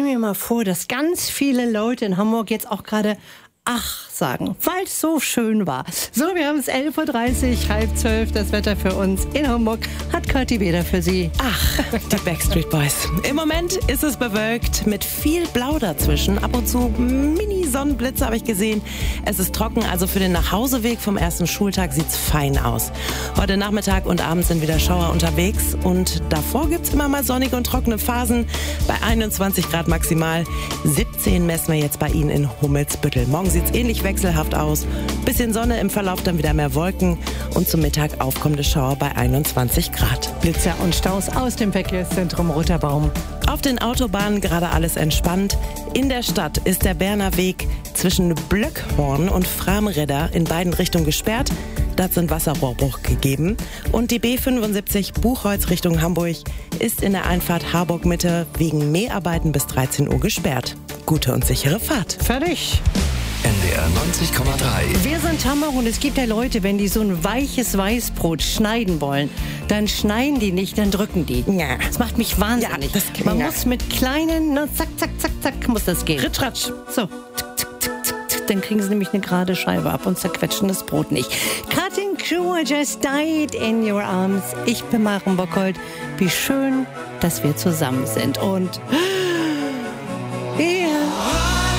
mir mal vor, dass ganz viele Leute in Hamburg jetzt auch gerade ach sagen, weil es so schön war. So, wir haben es 11.30 Uhr, 11:30, das Wetter für uns in Hamburg hat Kathi Beder für Sie. Ach, die Backstreet Boys. Im Moment ist es bewölkt mit viel Blau dazwischen. Ab und zu Mini-Sonnenblitze habe ich gesehen. Es ist trocken, also für den Nachhauseweg vom ersten Schultag sieht's fein aus. Heute Nachmittag und Abend sind wieder Schauer unterwegs und davor gibt's immer mal sonnige und trockene Phasen. Bei 21 Grad maximal. 17 messen wir jetzt bei Ihnen in Hummelsbüttel. Morgen sieht's ähnlich wechselhaft aus. Bisschen Sonne, im Verlauf dann wieder mehr Wolken und zum Mittag aufkommende Schauer bei 21 Grad. Blitzer und Staus aus dem Verkehrszentrum Roter Baum. Auf den Autobahnen gerade alles entspannt. In der Stadt ist der Berner Weg zwischen Blöckhorn und Framredder in beiden Richtungen gesperrt. Da sind Wasserrohrbruch gegeben. Und die B75 Buchholz Richtung Hamburg ist in der Einfahrt Harburg-Mitte wegen Mäharbeiten bis 13 Uhr gesperrt. Gute und sichere Fahrt. Fertig. NDR 90,3. Wir sind Hamburg und es gibt ja Leute, wenn die so ein weiches Weißbrot schneiden wollen, dann schneiden die nicht, dann drücken die. Ja. Das macht mich wahnsinnig. Ja, Man muss mit kleinen, zack, zack, zack, zack, muss das gehen. Ritsch-ratsch. So. Dann kriegen sie nämlich eine gerade Scheibe ab und zerquetschen das Brot nicht. Cutting Crew just died in your arms. Ich bin Maren Bockholt. Wie schön, dass wir zusammen sind. Und